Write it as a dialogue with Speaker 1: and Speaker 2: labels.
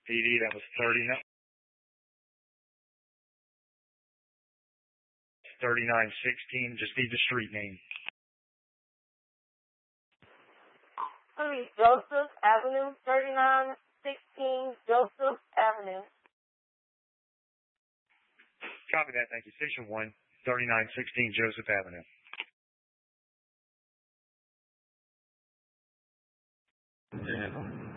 Speaker 1: PD, that was 3916. Just need the street name.
Speaker 2: Joseph Avenue, 3916 Joseph Avenue.
Speaker 1: Copy that, thank you. Station 1, 3916 Joseph Avenue.
Speaker 3: Yeah.